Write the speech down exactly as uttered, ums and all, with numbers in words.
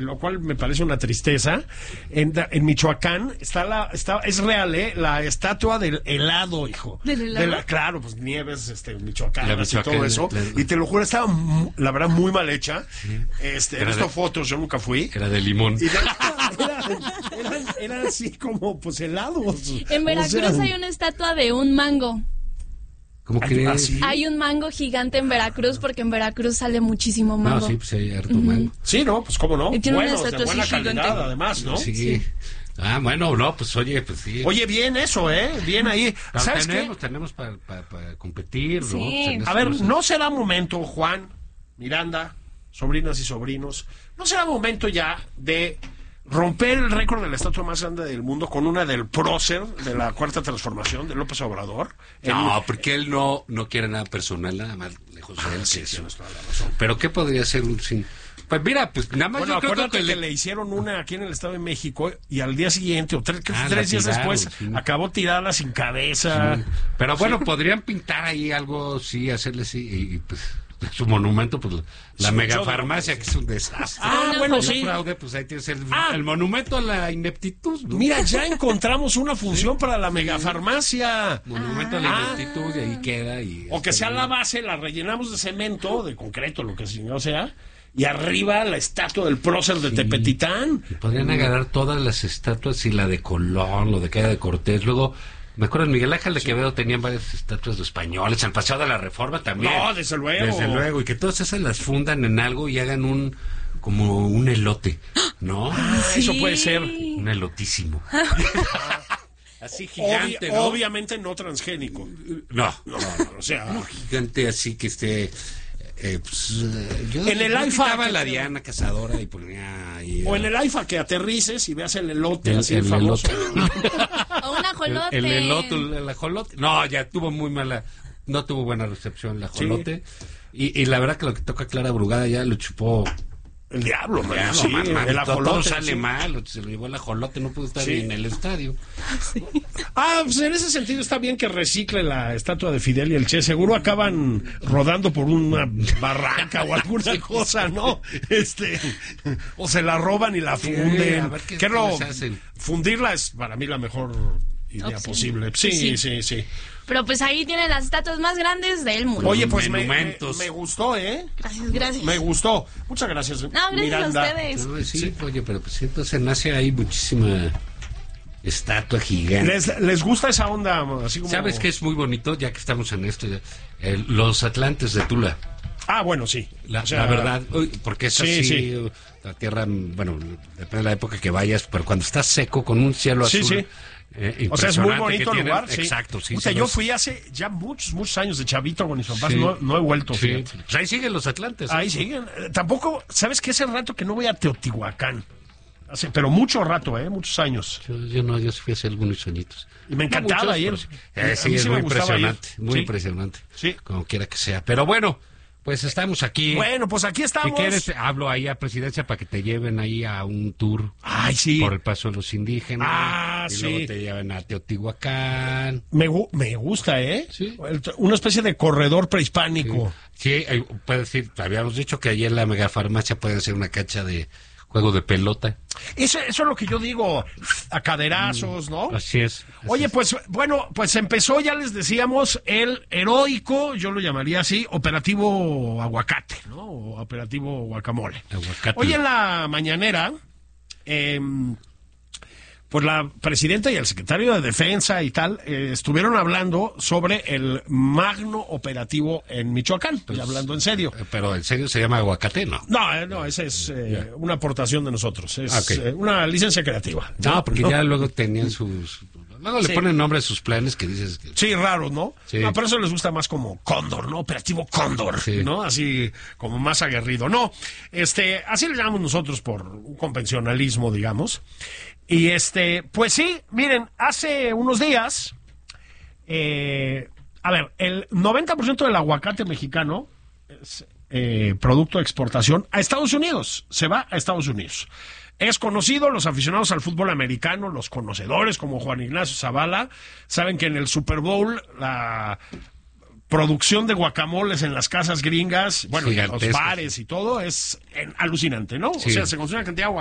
lo cual me parece una tristeza. En, en Michoacán está la, está, es real, ¿eh? La estatua del helado, hijo. ¿Del helado? De la, claro, pues Nieves, este, Michoacán, La y Michoacán, todo eso. la- la- Y te lo juro, estaba, mu- la verdad, muy mal hecha. Este, he Era visto de- fotos, yo nunca fui. Era de limón. Y de- eran, eran, eran así como, pues, helados. En Veracruz O sea, hay una estatua de un mango. ¿Cómo Ay, crees? ¿ah, sí? Hay un mango gigante en Veracruz porque en Veracruz sale muchísimo No, mango. sí, pues hay harto mango. Sí, ¿no? Pues, ¿cómo no? Y tiene una Buenos, de estatua buena así calidad, gigante. además, ¿no? Sí. Ah, bueno, no, pues oye, pues sí. Oye, bien eso, ¿eh? Bien ahí. Pero ¿Sabes qué? tenemos, tenemos para pa, pa competir, ¿no? Sí. Pues en A esas ver, cosas. ¿no será momento, Juan, Miranda, sobrinas y sobrinos, no será momento ya de romper el récord de la estatua más grande del mundo con una del prócer de la Cuarta Transformación de López Obrador? No, El- porque él no, no quiere nada personal, nada más lejos de él. sí, que eso. tienes toda la razón. Pero ¿qué podría ser un sin? Pues mira, pues nada más Bueno, yo creo acuérdate que, que, le- le hicieron una aquí en el Estado de México y al día siguiente, o tres, Ah, tres la días tiraron, después, sí. acabó tirada sin cabeza. Sí. Pero bueno, podrían pintar ahí algo, sí, hacerle así, y, y, pues su monumento, pues la, la Su megafarmacia, que es un desastre. Ah, Una bueno, foto. sí. Fraude, pues ahí tienes el, Ah. el monumento a la ineptitud, ¿no? Mira, ya encontramos una función para la megafarmacia. Monumento a la Ah. ineptitud, y ahí queda. Y O que sea la base, la rellenamos de cemento, de concreto, lo que no sea, y arriba la estatua del prócer de Tepetitán. Podrían agarrar todas las estatuas y la de Colón, lo de Queda de Cortés. Luego, me acuerdo en Miguel Ángel de Quevedo tenían varias estatuas de españoles, al Paseo de la Reforma también. No, desde luego. Desde luego, y que todas esas las fundan en algo y hagan un, como un elote, ¿no? Ah, eso puede ser. Un elotísimo. Así Obvi- gigante, ¿no? Obviamente no transgénico. No, No, no, o sea, gigante así que esté... Eh, pues, eh, yo, En el yo AIFA, quitaba que- la Diana Cazadora y ponía ahí... o en eh, el AIFA que aterrices y veas el elote El- así el famoso. O un ajolote. El, el elote, el ajolote. No, ya tuvo muy mala, no tuvo buena recepción el ajolote. Y, y la verdad que lo que toca Clara Brugada ya lo chupó. El diablo, man, Ya, sí, no, man, man, el todo, ajolote. todo sale sí. mal, se lo llevó el ajolote, no pudo estar Sí. ni en el estadio. Ah, pues en ese sentido está bien que recicle la estatua de Fidel y el Che. Seguro acaban rodando por una barranca o alguna cosa, ¿no? Este, o se la roban y la Sí, funden. a ver qué- ¿Qué qué lo- les hacen? fundirla es para mí la mejor idea Opción. posible. Sí, sí, Sí. sí, Pero pues ahí tienen las estatuas más grandes del mundo. Oye, pues me, me, Monumentos. me gustó, ¿eh? Gracias, gracias. Me gustó. Muchas gracias, No, gracias Miranda. a ustedes. No, sí, oye, pero pues entonces nace ahí muchísima estatua gigante. ¿Les, ¿Les gusta esa onda? Así como... ¿Sabes qué es muy bonito? Ya que estamos en esto, ya, el- los Atlantes de Tula. Ah, bueno, sí. La, O sea, la verdad, uy, porque es sí, así, sí. uh, la tierra, bueno, depende de la época que vayas, pero cuando está seco con un cielo Sí, azul. sí. eh, O sea, es muy impresionante bonito que el tienen. lugar, sí. Exacto, sí. O sea, se yo los- fui hace ya muchos, muchos años de chavito con mis papás, sí. no, no he vuelto. Sí, fíjate. pues ahí siguen los Atlantes. ¿eh? Ahí siguen. Eh, Tampoco, ¿sabes qué? Hace rato que no voy a Teotihuacán. Hace, pero mucho rato, ¿eh? Muchos años. Yo, yo no, yo sí fui a hacer algunos añitos. Y me encantaba No ir. muchos, pero sí. Eh, A sí, mí es sí me muy gustaba ir. impresionante, muy Sí. impresionante. Sí. Como quiera que sea. Pero bueno, pues estamos aquí. Bueno, pues aquí Si estamos. quieres, hablo ahí a Presidencia para que te lleven ahí a un tour Ay, sí. por el paso de los indígenas. Ah, y sí. luego te llevan a Teotihuacán. Me, gu- me gusta, ¿eh? Sí. El- Una especie de corredor prehispánico. Sí, eh, puedes decir, habíamos dicho que allí en la megafarmacia pueden hacer una cancha de juego de pelota. Eso, eso es lo que yo digo, a caderazos, ¿no? Así es. así Oye, es. pues bueno, pues empezó, ya les decíamos, el heroico, yo lo llamaría así, operativo aguacate, ¿no? O operativo guacamole. Aguacate. Hoy en la mañanera, eh, pues la presidenta y el secretario de Defensa y tal eh, estuvieron hablando sobre el magno operativo en Michoacán, Pues, y hablando en serio. Eh, Pero en serio se llama aguacate, ¿no? No, eh, no, esa es eh, una aportación de nosotros, es Ok. eh, una licencia creativa. No, porque ya luego tenían sus... Luego le Sí. ponen nombre a sus planes que dices... Que... Sí, raro, ¿no? Sí. No, pero eso les gusta más como Cóndor, ¿no? Operativo Cóndor, Sí. ¿no? Así como más aguerrido. No, este, así le llamamos nosotros por un convencionalismo, digamos. Y este, pues sí, miren, hace unos días, eh, a ver, el noventa por ciento del aguacate mexicano es eh, producto de exportación a Estados Unidos, se va a Estados Unidos. Es conocido, los aficionados al fútbol americano, los conocedores como Juan Ignacio Zavala, saben que en el Super Bowl la producción de guacamoles en las casas gringas, bueno, y en los Gigantescas. bares y todo, es en- alucinante, ¿no? Sí. O sea, se consume una cantidad de